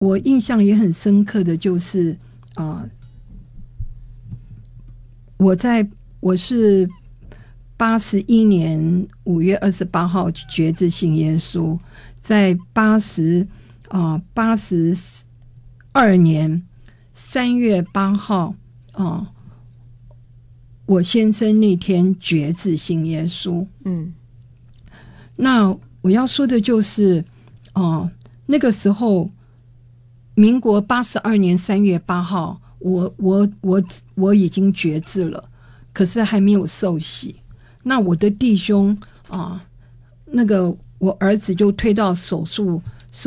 我印象也很深刻的就是我是81年5月28号决志信耶稣，在82年3月8号我先生那天决志信耶稣。那我要说的就是那个时候民国82年3月8号我已经决志了，可是还没有受洗。那我的弟兄那个我儿子就推到手术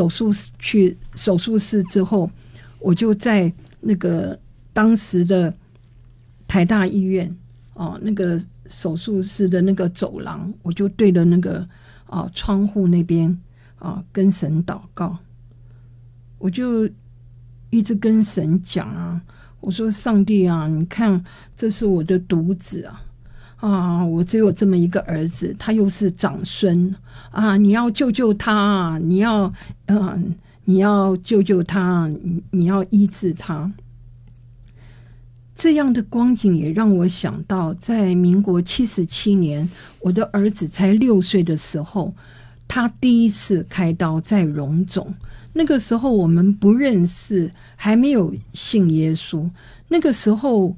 室之后，我就在那个当时的台大医院那个手术室的那个走廊，我就对着那个窗户那边跟神祷告。我就一直跟神讲我说上帝你看这是我的独子我只有这么一个儿子，他又是长孙你要救救他你要救救他，你要医治他。这样的光景也让我想到，在民国77年，我的儿子才6岁的时候，他第一次开刀在荣总。那个时候我们不认识，还没有信耶稣。那个时候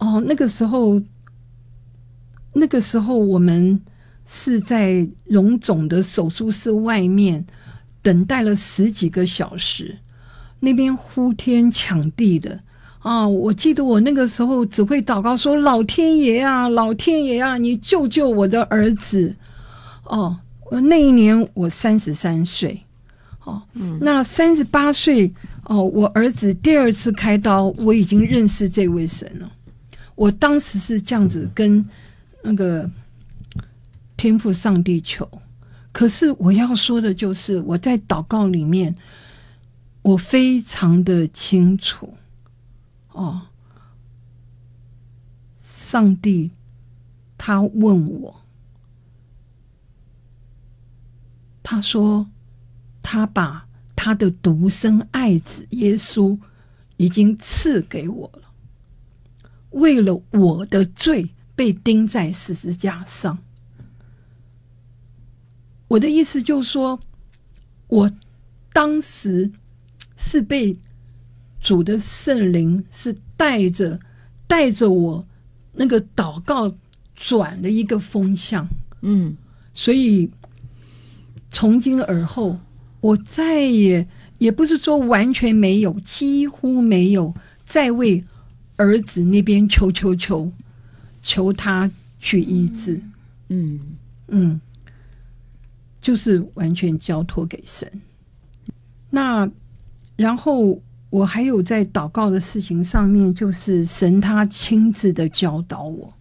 我们是在荣总的手术室外面等待了10几个小时，那边呼天抢地的我记得我那个时候只会祷告说：老天爷啊，老天爷啊，你救救我的儿子。那一年我33岁。那38岁我儿子第2次开刀，我已经认识这位神了。我当时是这样子跟那个天父上帝求。可是我要说的就是我在祷告里面，我非常的清楚上帝他问我，他说他把他的独生爱子耶稣已经赐给我了，为了我的罪被钉在十字架上。我的意思就是说，我当时是被主的圣灵是带着我那个祷告转了一个风向。所以从今而后我再也不是说完全没有，几乎没有再为儿子那边求他去医治。就是完全交托给神。那然后我还有在祷告的事情上面，就是神他亲自的教导我。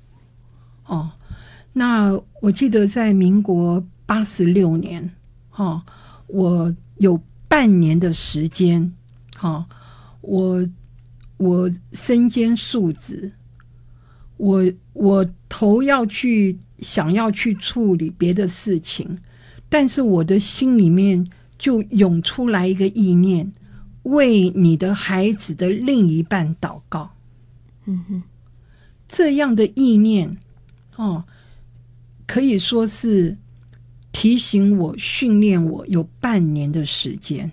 那我记得在民国86年我有半年的时间我身兼数职，我头想要去处理别的事情，但是我的心里面就涌出来一个意念，为你的孩子的另一半祷告。这样的意念可以说是提醒我、训练我有半年的时间。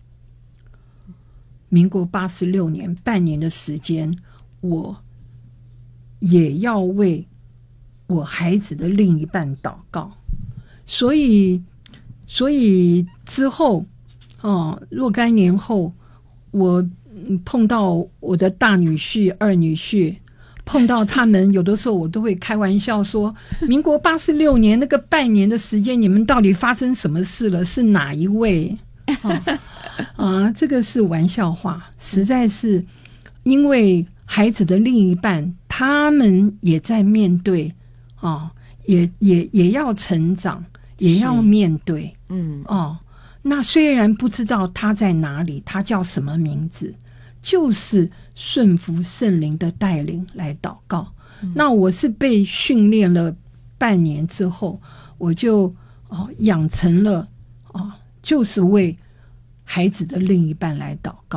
民国86年半年的时间，我也要为我孩子的另一半祷告。所以之后若干年后，我碰到我的大女婿、二女婿，碰到他们，有的时候我都会开玩笑说，民国86年那个半年的时间，你们到底发生什么事了？是哪一位？这个是玩笑话，实在是因为孩子的另一半，他们也在面对也要成长，也要面对。那虽然不知道他在哪里，他叫什么名字，就是顺服圣灵的带领来祷告。那我是被训练了半年之后，我就养成了就是为孩子的另一半来祷告。